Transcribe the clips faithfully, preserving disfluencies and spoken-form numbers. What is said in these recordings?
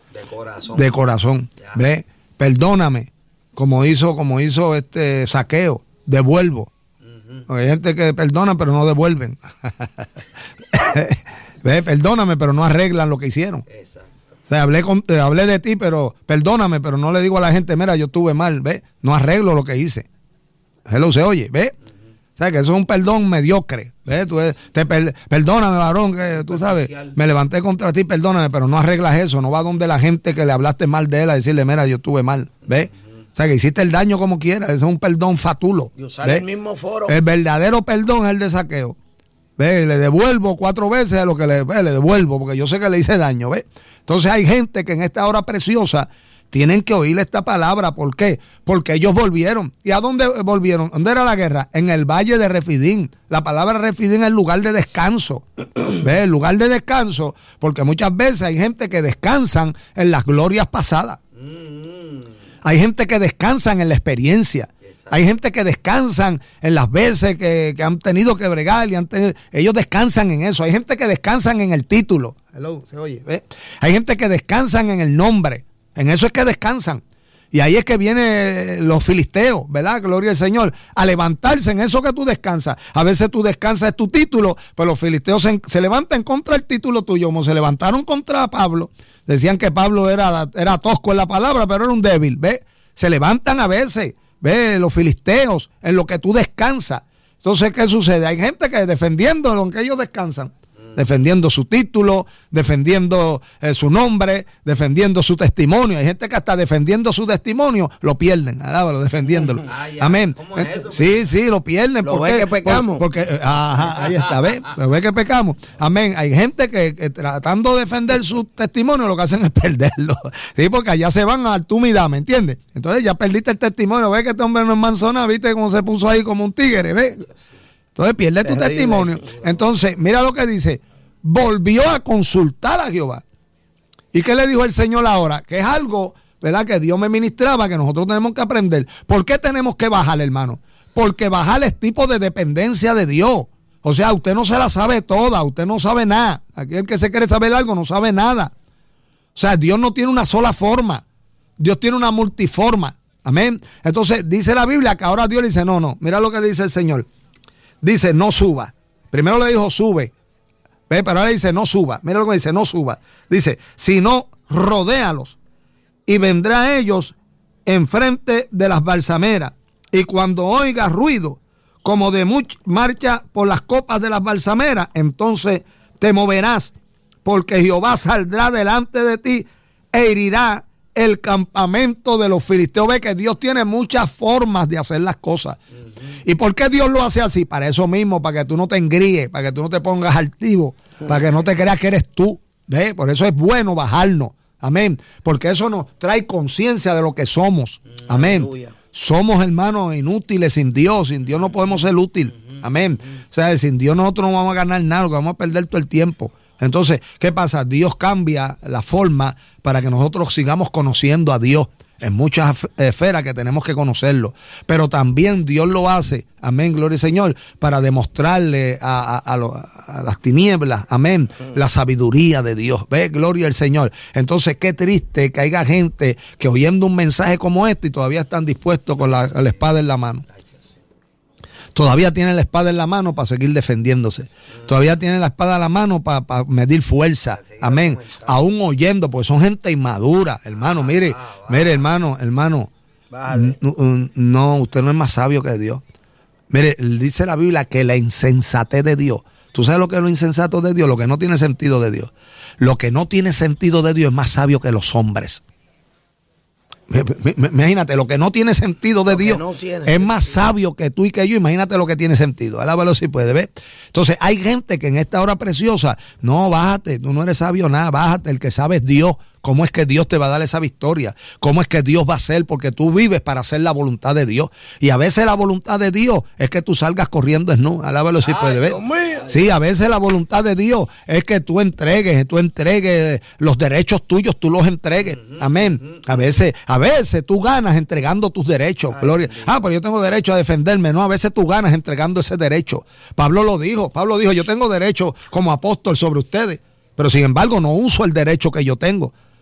De corazón. De corazón. ¿Ves? Perdóname. Como hizo, como hizo este Saqueo. Devuelvo. Uh-huh. Hay gente que perdona pero no devuelven. ¿Ves? Perdóname pero no arreglan lo que hicieron. Exacto. O sea, hablé, con, eh, hablé de ti, pero perdóname, pero no le digo a la gente, mira, yo estuve mal, ¿ves? No arreglo lo que hice. Hello, se oye, ¿ves? Uh-huh. O sea, que eso es un perdón mediocre, ¿ves? Tú, te per, perdóname, varón, que tú sabes, me levanté contra ti, perdóname, pero no arreglas eso, no va donde la gente que le hablaste mal de él a decirle, mira, yo estuve mal, ¿ves? Uh-huh. O sea, que hiciste el daño como quieras, eso es un perdón fatulo. Y usar, ¿ves?, el mismo foro. El verdadero perdón es el de Saqueo. ¿Ves? Le devuelvo cuatro veces a lo que le, ¿ves?, le devuelvo, porque yo sé que le hice daño, ¿ves? Entonces hay gente que en esta hora preciosa tienen que oír esta palabra. ¿Por qué? Porque ellos volvieron. ¿Y a dónde volvieron? ¿Dónde era la guerra? En el valle de Refidín. La palabra Refidín es el lugar de descanso. ¿Ves? El lugar de descanso, porque muchas veces hay gente que descansan en las glorias pasadas. Hay gente que descansan en la experiencia. Hay gente que descansan en las veces que, que han tenido que bregar y han tenido, ellos descansan en eso. Hay gente que descansan en el título. Hello, se oye, ¿ves? Hay gente que descansan en el nombre. En eso es que descansan. Y ahí es que vienen los filisteos, ¿verdad? Gloria al Señor. A levantarse en eso que tú descansas. A veces tú descansas es tu título, pero los filisteos se, se levantan contra el título tuyo, como se levantaron contra Pablo. Decían que Pablo era, era tosco en la palabra, pero era un débil, ¿ves? Se levantan a veces. Ve, los filisteos, en lo que tú descansas. Entonces, ¿qué sucede? Hay gente que defendiendo lo que ellos descansan, defendiendo su título, defendiendo eh, su nombre, defendiendo su testimonio. Hay gente que hasta defendiendo su testimonio lo pierden, alábalo, defendiéndolo. Ah, amén. Es esto, sí, sí, lo pierden. ¿Lo ve que pecamos? Por, porque, ajá, ahí está, ¿ves? Lo ve que pecamos. Amén. Hay gente que, que tratando de defender su testimonio lo que hacen es perderlo. Sí, porque allá se van al tú y dame, ¿me entiendes? Entonces ya perdiste el testimonio. ¿Ves que este hombre no es manzona? ¿Viste cómo se puso ahí como un tigre? ¿Ves? Entonces pierde tu testimonio. Entonces, mira lo que dice. Volvió a consultar a Jehová. ¿Y qué le dijo el Señor ahora? Que es algo, ¿verdad?, que Dios me ministraba, que nosotros tenemos que aprender. ¿Por qué tenemos que bajar, hermano? Porque bajar es tipo de dependencia de Dios. O sea, usted no se la sabe toda, usted no sabe nada. Aquí el que se quiere saber algo no sabe nada. O sea, Dios no tiene una sola forma. Dios tiene una multiforma. Amén. Entonces, dice la Biblia que ahora Dios le dice, no, no, mira lo que le dice el Señor. Dice, no suba. Primero le dijo, sube. ¿Ve? Pero ahora dice, no suba. Mira lo que dice, no suba. Dice, si no, rodéalos. Y vendrá a ellos enfrente de las balsameras. Y cuando oiga ruido, como de mucha marcha por las copas de las balsameras, entonces te moverás, porque Jehová saldrá delante de ti e herirá el campamento de los filisteos. Ve que Dios tiene muchas formas de hacer las cosas. Uh-huh. ¿Y por qué Dios lo hace así? Para eso mismo, para que tú no te engríes, para que tú no te pongas altivo, uh-huh, para que no te creas que eres tú. ¿Ve? Por eso es bueno bajarnos. Amén. Porque eso nos trae conciencia de lo que somos. Uh-huh. Amén. Aleluya. Somos, hermanos, inútiles sin Dios. Sin Dios no podemos ser útiles. Uh-huh. Amén. Uh-huh. O sea, sin Dios nosotros no vamos a ganar nada, vamos a perder todo el tiempo. Entonces, ¿qué pasa? Dios cambia la forma para que nosotros sigamos conociendo a Dios. En muchas esferas que tenemos que conocerlo. Pero también Dios lo hace, amén, gloria al Señor, para demostrarle a, a, a, lo, a las tinieblas, amén, la sabiduría de Dios. Ve, gloria al Señor. Entonces, qué triste que haya gente que oyendo un mensaje como este y todavía están dispuestos con la, la espada en la mano. Todavía tienen la espada en la mano para seguir defendiéndose. Todavía tienen la espada en la mano para, para medir fuerza. Amén. Aún oyendo, porque son gente inmadura, hermano. Mire, mire, hermano, hermano. No, no, usted no es más sabio que Dios. Mire, dice la Biblia que la insensatez de Dios. ¿Tú sabes lo que es lo insensato de Dios? Lo que no tiene sentido de Dios. Lo que no tiene sentido de Dios es más sabio que los hombres. Imagínate, lo que no tiene sentido de Dios no es más sabio que tú y que yo. Imagínate lo que tiene sentido. Alábalo si puede, ¿ves? Entonces hay gente que en esta hora preciosa, no, bájate, tú no eres sabio nada, bájate, el que sabe es Dios. ¿Cómo es que Dios te va a dar esa victoria? ¿Cómo es que Dios va a hacer? Porque tú vives para hacer la voluntad de Dios. Y a veces la voluntad de Dios es que tú salgas corriendo desnudo. Alábalo si puede, ¿ves? Sí, a veces la voluntad de Dios es que tú entregues, tú entregues los derechos tuyos, tú los entregues. Amén. A veces, a veces tú ganas entregando tus derechos. Ay, gloria. Ah, pero yo tengo derecho a defenderme. No, a veces tú ganas entregando ese derecho. Pablo lo dijo. Pablo dijo, yo tengo derecho como apóstol sobre ustedes. Pero sin embargo no uso el derecho que yo tengo.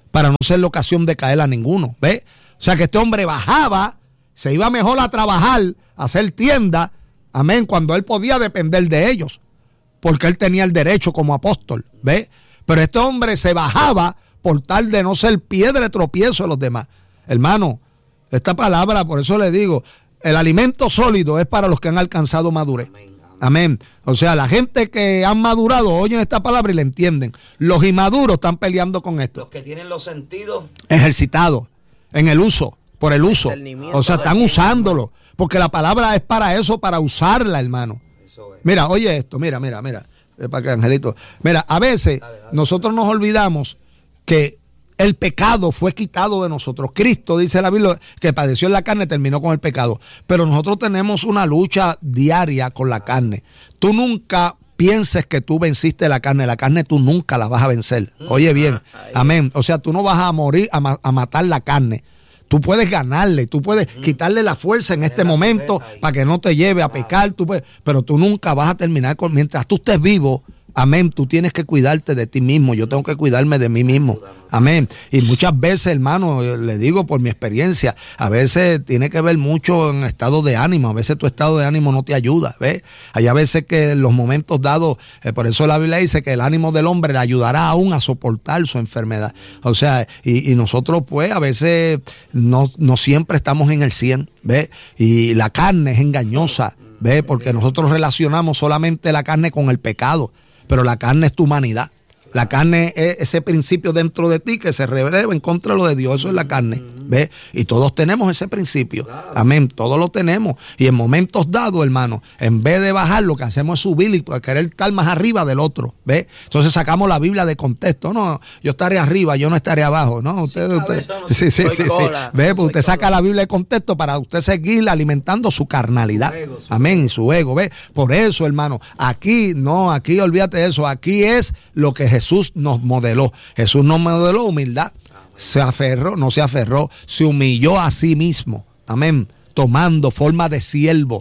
para no ser la ocasión de caer a ninguno, ¿ves? O sea que este hombre bajaba, se iba mejor a trabajar, a hacer tienda, amén, cuando él podía depender de ellos, porque él tenía el derecho como apóstol, ¿ves? Pero este hombre se bajaba por tal de no ser piedra de tropiezo de los demás. Hermano, esta palabra, por eso le digo, el alimento sólido es para los que han alcanzado madurez. Amén. Amén. O sea, la gente que han madurado oyen esta palabra y la entienden. Los inmaduros están peleando con esto. Los que tienen los sentidos ejercitados en el uso, por el uso. O sea, están usándolo. Porque la palabra es para eso, para usarla, hermano. Eso es. Mira, oye esto, mira, mira, mira. Para que Angelito. Mira, a veces dale, dale. nosotros nos olvidamos que el pecado fue quitado de nosotros. Cristo, dice la Biblia, que padeció en la carne, terminó con el pecado. Pero nosotros tenemos una lucha diaria con la carne. Tú nunca pienses que tú venciste la carne. La carne tú nunca la vas a vencer. Oye bien, amén. O sea, tú no vas a morir a, ma- a matar la carne. Tú puedes ganarle, tú puedes quitarle la fuerza en este momento para que no te lleve a pecar. Tú puedes, pero tú nunca vas a terminar con... Mientras tú estés vivo, amén, tú tienes que cuidarte de ti mismo. Yo tengo que cuidarme de mí mismo. Amén. Y muchas veces, hermano, le digo por mi experiencia, a veces tiene que ver mucho en estado de ánimo. A veces tu estado de ánimo no te ayuda, ¿ves? Hay a veces que en los momentos dados, eh, por eso la Biblia dice que el ánimo del hombre le ayudará aún a soportar su enfermedad. O sea, y, y nosotros pues a veces no, no siempre estamos en el cien, ¿ves? Y la carne es engañosa, ¿ves? Porque nosotros relacionamos solamente la carne con el pecado, pero la carne es tu humanidad. La carne es ese principio dentro de ti que se revela en contra de lo de Dios. Eso es la carne, ¿ves? Y todos tenemos ese principio. Amén, todos lo tenemos. Y en momentos dados, hermano, en vez de bajar, lo que hacemos es subir y querer estar más arriba del otro, ¿ves? Entonces sacamos la Biblia de contexto. No, yo estaré arriba, yo no estaré abajo. No, usted, usted, sí, sí, sí, sí. ¿Ves? Pues usted saca la Biblia de contexto para usted seguir alimentando su carnalidad. Amén, y su ego, ¿ves? Por eso, hermano, aquí, no, aquí olvídate de eso. Aquí es lo que Jesús nos modeló. Jesús nos modeló humildad. Se aferró, no se aferró, se humilló a sí mismo. Amén. Tomando forma de siervo.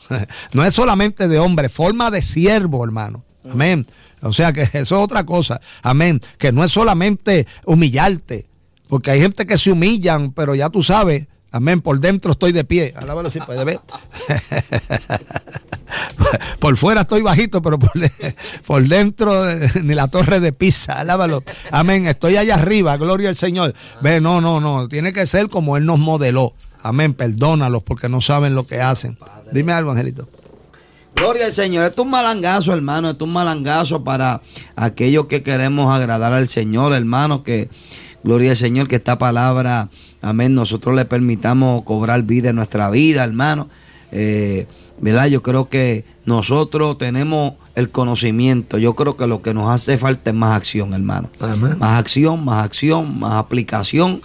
No es solamente de hombre, forma de siervo, hermano. Amén. O sea que eso es otra cosa. Amén. Que no es solamente humillarte. Porque hay gente que se humillan, pero ya tú sabes. Amén. Por dentro estoy de pie. Alábalo si puede ver. Por fuera estoy bajito, pero por, por dentro eh, ni la torre de Pisa. Alábalo. Amén. Estoy allá arriba. Gloria al Señor. Ve, no, no, no. Tiene que ser como Él nos modeló. Amén. Perdónalos porque no saben lo que hacen. Dime algo, Angelito. Gloria al Señor. Esto es un malangazo, hermano. Esto es un malangazo para aquellos que queremos agradar al Señor, hermano. Que, gloria al Señor, que esta palabra, amén, nosotros le permitamos cobrar vida en nuestra vida, hermano. Eh, ¿verdad? Yo creo que nosotros tenemos el conocimiento. Yo creo que lo que nos hace falta es más acción, hermano. Amén. Más acción, más acción, más aplicación.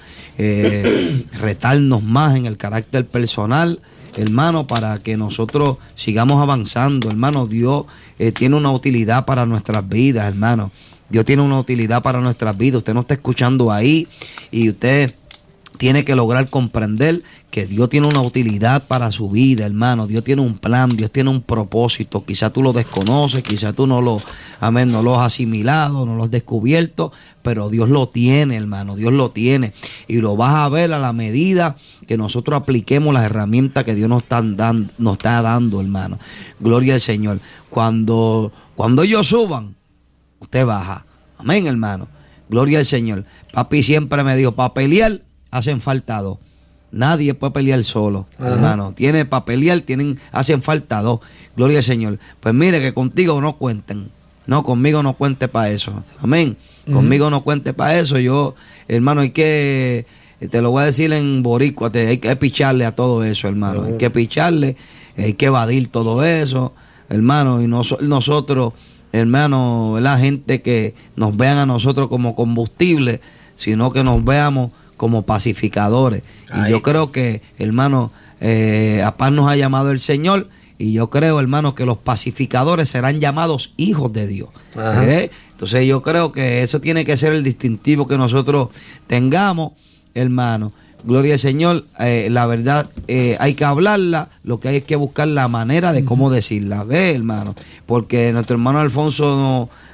Eh, retarnos más en el carácter personal, hermano, para que nosotros sigamos avanzando, hermano. Dios eh, tiene una utilidad para nuestras vidas, hermano. Dios tiene una utilidad para nuestras vidas. Usted no está escuchando ahí y usted tiene que lograr comprender que Dios tiene una utilidad para su vida, hermano. Dios tiene un plan, Dios tiene un propósito. Quizá tú lo desconoces, quizá tú no lo, amén, no lo has asimilado, no lo has descubierto, pero Dios lo tiene, hermano. Dios lo tiene. Y lo vas a ver a la medida que nosotros apliquemos las herramientas que Dios nos está dando, nos está dando, hermano. Gloria al Señor. Cuando, cuando ellos suban, usted baja. Amén, hermano. Gloria al Señor. Papi siempre me dijo, para pelear hacen falta dos. Nadie puede pelear solo, ajá, hermano. Tiene para pelear, tienen, hacen falta dos. Gloria al Señor. Pues mire que contigo no cuenten. No, conmigo no cuente para eso. Amén. Uh-huh. Conmigo no cuente para eso. Yo, hermano, hay que, te lo voy a decir en boricua, te, hay que picharle a todo eso, hermano. Uh-huh. Hay que picharle, hay que evadir todo eso, hermano. Y nos, nosotros, hermano, la gente que nos vean a nosotros como combustible, sino que nos veamos como pacificadores. Ay. Y yo creo que, hermano, eh, a paz nos ha llamado el Señor, y yo creo, hermano, que los pacificadores serán llamados hijos de Dios. ¿Eh? Entonces yo creo que eso tiene que ser el distintivo que nosotros tengamos, hermano. Gloria al Señor. Eh, la verdad eh, hay que hablarla, lo que hay es que buscar la manera de cómo decirla, ¿ves, hermano? Porque nuestro hermano Alfonso no,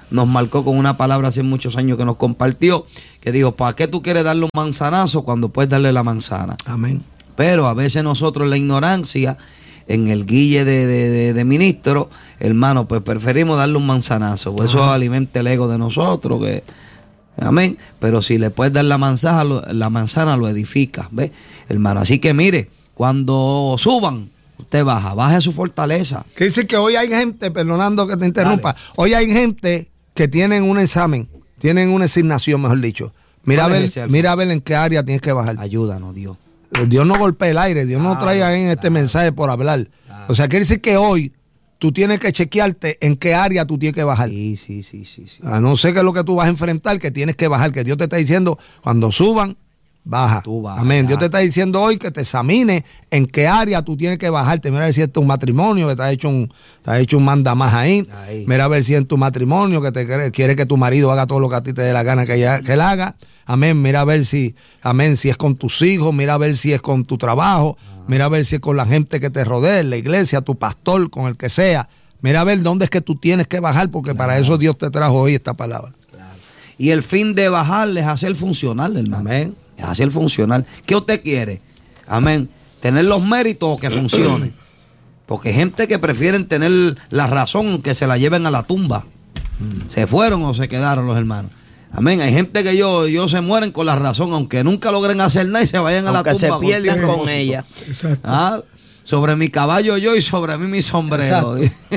nos marcó con una palabra hace muchos años que nos compartió, que dijo, ¿para qué tú quieres darle un manzanazo cuando puedes darle la manzana? Amén. Pero a veces nosotros en la ignorancia, en el guille de, de, de, de ministro, hermano, pues preferimos darle un manzanazo, pues eso alimenta el ego de nosotros, que amén, pero si le puedes dar la manzana, lo, la manzana lo edifica, ¿ves, hermano? Así que mire, cuando suban, usted baja, baje su fortaleza. Que dice que hoy hay gente, perdonando que te interrumpa, Dale. hoy hay gente que tienen un examen, tienen una asignación, mejor dicho. Mira a ver, mira a ver en qué área tienes que bajar. Ayúdanos, Dios. Dios no golpea el aire, Dios no trae ahí en este claro, mensaje por hablar. Claro. O sea, quiere decir que hoy tú tienes que chequearte en qué área tú tienes que bajar. Sí, sí, sí, sí, sí. A no ser que es lo que tú vas a enfrentar, que tienes que bajar, que Dios te está diciendo, cuando suban, baja. Tú baja, Amén. baja. Dios te está diciendo hoy que te examine en qué área tú tienes que bajarte. Mira a ver si es tu matrimonio, que te ha hecho un, te ha hecho un manda más ahí. ahí. Mira a ver si es tu matrimonio, que te quiere, quiere que tu marido haga todo lo que a ti te dé la gana que, ella, que él haga. Amén. Mira a ver si, amén, si es con tus hijos, mira a ver si es con tu trabajo, ah. mira a ver si es con la gente que te rodea, la iglesia, tu pastor, con el que sea. Mira a ver dónde es que tú tienes que bajar, porque claro. para eso Dios te trajo hoy esta palabra. Claro. Y el fin de bajar es hacer funcional, hermano. Amén. Es hacer funcional. ¿Qué usted quiere? Amén. ¿Tener los méritos o que funcione? Porque hay gente que prefieren tener la razón que se la lleven a la tumba. Mm. ¿Se fueron o se quedaron los hermanos? Amén. Hay gente que ellos, ellos se mueren con la razón, aunque nunca logren hacer nada y se vayan a aunque la tumba. Se pierdan con ella. Exacto. ¿Ah? Sobre mi caballo yo y sobre mí mi sombrero.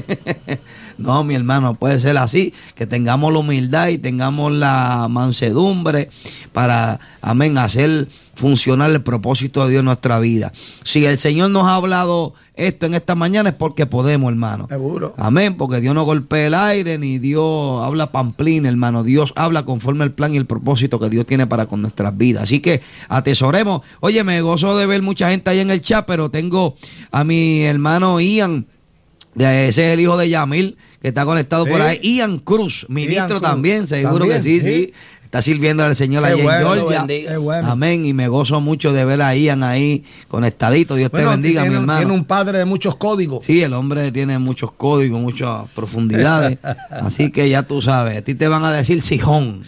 No, mi hermano, puede ser así, que tengamos la humildad y tengamos la mansedumbre para, amén, hacer funcionar el propósito de Dios en nuestra vida. Si el Señor nos ha hablado esto en esta mañana es porque podemos, hermano. Seguro. Amén, porque Dios no golpea el aire, ni Dios habla pamplín, hermano. Dios habla conforme al plan y el propósito que Dios tiene para con nuestras vidas. Así que atesoremos. Oye, me gozo de ver mucha gente ahí en el chat, pero tengo a mi hermano Ian, ese es el hijo de Yamil, que está conectado ¿Sí? por ahí. Ian Cruz, ministro Ian Cruz. también, seguro ¿También? que sí, sí, sí. Está sirviendo al Señor allá bueno, en Georgia. Bueno. Amén. Y me gozo mucho de ver a Ian ahí conectadito. Dios bueno, te bendiga, tiene, mi hermano. Tiene un padre de muchos códigos. Sí, el hombre tiene muchos códigos, muchas profundidades. Así que ya tú sabes, a ti te van a decir Sijón.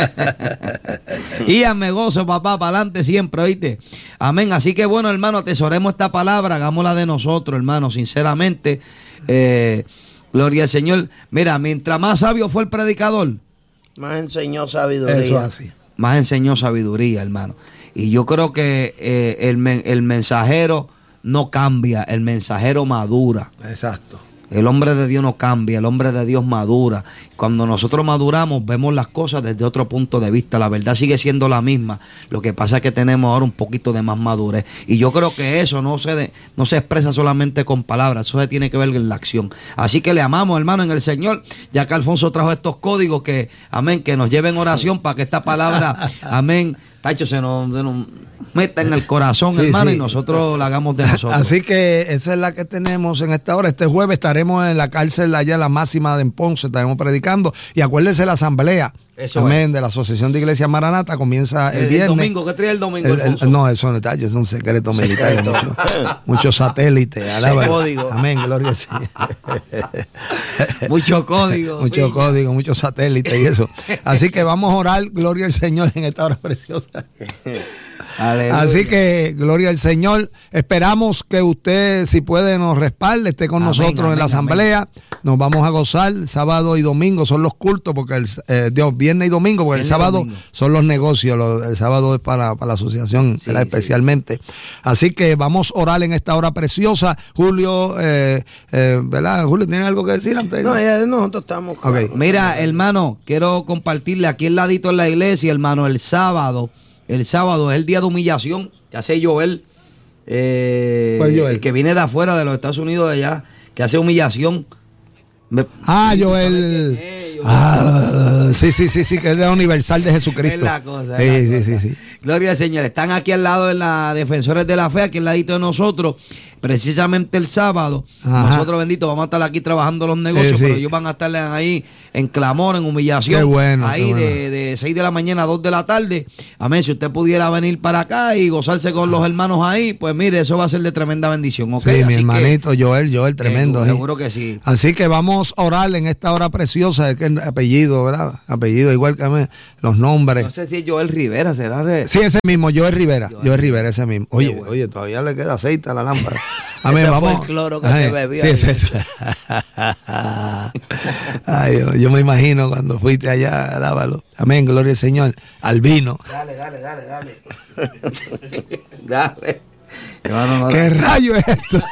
Ian, me gozo, papá, para adelante siempre, ¿oíste? Amén. Así que bueno, hermano, atesoremos esta palabra, hagámosla de nosotros, hermano, sinceramente. Eh, gloria al Señor. Mira, mientras más sabio fue el predicador, más enseñó sabiduría. Eso así. Más enseñó sabiduría, hermano. Y yo creo que eh, el, men, el mensajero no cambia, el mensajero madura. Exacto. El hombre de Dios no cambia, el hombre de Dios madura. Cuando nosotros maduramos, vemos las cosas desde otro punto de vista. La verdad sigue siendo la misma. Lo que pasa es que tenemos ahora un poquito de más madurez. Y yo creo que eso no se, de, no se expresa solamente con palabras, eso se tiene que ver en la acción. Así que le amamos, hermano, en el Señor, ya que Alfonso trajo estos códigos que, amén, que nos lleven oración para que esta palabra, amén, tacho, se nos, se nos meta en el corazón, sí, hermano, sí. y nosotros la hagamos de nosotros. Así que esa es la que tenemos en esta hora. Este jueves estaremos en la cárcel allá, la máxima de Ponce, estaremos predicando. Y acuérdense la asamblea. Eso amén, es. De la Asociación de Iglesias Maranata comienza el, el viernes. El domingo, ¿qué trae el domingo? El, el, no, eso no está, es un secreto militar. Muchos mucho satélites. Código. Amén, gloria a Dios. Mucho código. Mucho código, muchos satélites y eso. Así que vamos a orar, gloria al Señor en esta hora preciosa. Aleluya. Así que, gloria al Señor. Esperamos que usted, si puede, nos respalde, esté con amén, nosotros amén, en la asamblea. Amén. Nos vamos a gozar. Sábado y domingo son los cultos, porque el eh, Dios, viernes y domingo, porque el, el sábado domingo. son los negocios. Lo, el sábado es para, para la asociación, sí, especialmente. Sí, sí. Así que vamos a orar en esta hora preciosa. Julio, eh, eh, ¿verdad? Julio, ¿tiene algo que decir antes? No, ya nosotros estamos. Okay. Claro. Mira, hermano, quiero compartirle aquí al ladito en la iglesia, hermano, el sábado. El sábado es el día de humillación que hace Joel, eh, Joel, el que viene de afuera de los Estados Unidos de allá, que hace humillación. Me, ah, Joel. Es, Joel. Ah, sí, sí, sí, sí, que es la Universal de Jesucristo. Es la cosa. Es sí, la cosa. Sí, sí, sí. Gloria al Señor. Están aquí al lado de la Defensores de la Fe, aquí al ladito de nosotros. precisamente el sábado, Ajá. nosotros, bendito, vamos a estar aquí trabajando los negocios, Sí, sí. pero ellos van a estar ahí en clamor, en humillación. Qué bueno, ahí qué bueno. de, de seis de la mañana a dos de la tarde. Amén. Si usted pudiera venir para acá y gozarse con los hermanos ahí, pues mire, eso va a ser de tremenda bendición. ¿Ok? Sí, mi Así hermanito Joel, Joel, que, tremendo. eh, sí. seguro que sí. Así que vamos a orar en esta hora preciosa, es que el apellido, ¿verdad? Apellido igual que a mí, los nombres. No sé si es Joel Rivera, será. Re- Sí, ese mismo, Joel Rivera. Joel Joel Rivera, ese mismo. Oye, bueno. oye, todavía le queda aceite a la lámpara. Amén, Ese fue vamos. el cloro que Ay, se bebió sí, ahí. ese- ese- Ay, Dios, yo me imagino cuando fuiste allá, alábalo. Amén, gloria al Señor. Al vino. Dale, dale, dale, dale. Dale. Hermano, no- ¿Qué rayo es esto?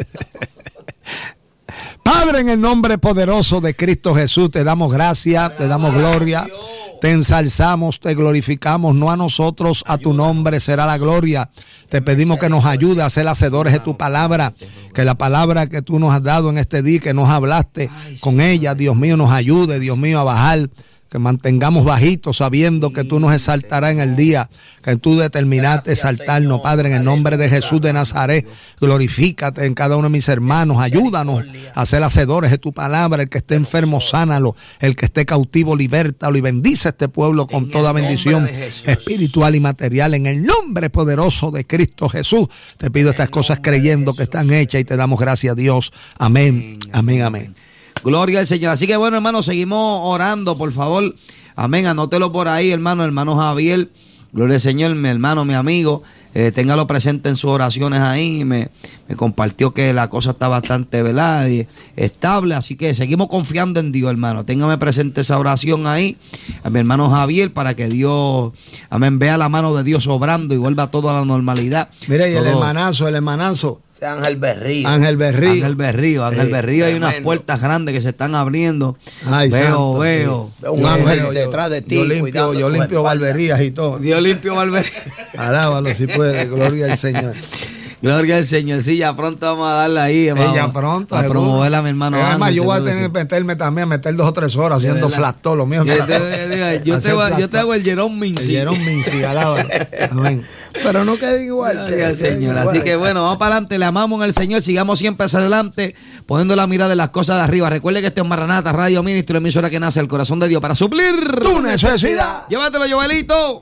Padre, en el nombre poderoso de Cristo Jesús, te damos gracias, te damos gloria, te ensalzamos, te glorificamos, no a nosotros, a tu nombre será la gloria. Te pedimos que nos ayude a ser hacedores de tu palabra, que la palabra que tú nos has dado en este día, que nos hablaste con ella, Dios mío, nos ayude, Dios mío, a bajar. Que mantengamos bajitos sabiendo que tú nos exaltarás en el día, que tú determinaste Gracias, exaltarnos, Señor. Padre, en el nombre de Aleluya. Jesús de Nazaret. Glorifícate en cada uno de mis hermanos, ayúdanos a ser hacedores de tu palabra. El que esté enfermo, sánalo, el que esté cautivo, libértalo y bendice a este pueblo con En toda el nombre bendición de Jesús. espiritual y material. En el nombre poderoso de Cristo Jesús, te pido estas cosas creyendo que están hechas y te damos gracias a Dios. Amén, amén, amén. Gloria al Señor. Así que bueno, hermano, seguimos orando, por favor. Amén. Anótelo por ahí, hermano, hermano Javier. Gloria al Señor, mi hermano, mi amigo. Eh, téngalo presente en sus oraciones ahí. Me, me compartió que la cosa está bastante velada y estable. Así que seguimos confiando en Dios, hermano. Téngame presente esa oración ahí. A mi hermano Javier, para que Dios, amén, vea la mano de Dios obrando y vuelva todo a la normalidad. Mira, y el Todo- hermanazo, el hermanazo, Ese Ángel Berrío. Ángel Berrío. Ángel Berrío, Ángel Sí, Berrío, hay unas tremendo. puertas grandes que se están abriendo. Ay, veo, santo, veo. Veo un Yo- ángel yo- detrás de ti. Yo limpio, cuidando yo tu limpio espalda. barberías y todo. Dios limpio Valverde. Alábalo si puede, gloria al Señor. Gloria al Señor. Sí, ya pronto vamos a darle ahí. Ella Vamos pronto. a seguro. promoverla a mi hermano. Además, Ángel, yo voy a seguro que tener sí. que meterme también a meter dos o tres horas haciendo verdad. flat todo lo mío. Yo te, yo te, yo te voy- yo te hago el Jerome Mincy. Jerome Mincy, alábalo. Amén. Pero no queda igual. Gloria al queda Señor. igual. Así que bueno, vamos para adelante. Le amamos en el Señor. Sigamos siempre hacia adelante, poniendo la mirada en las cosas de arriba. Recuerde que esto es Maranata, Radio Ministro, emisora que nace el corazón de Dios para suplir Tu necesidad. Llévatelo, Joelito.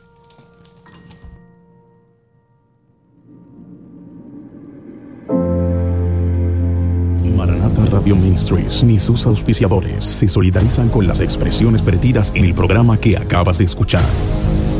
Maranata Radio Ministries ni sus auspiciadores se solidarizan con las expresiones vertidas en el programa que acabas de escuchar.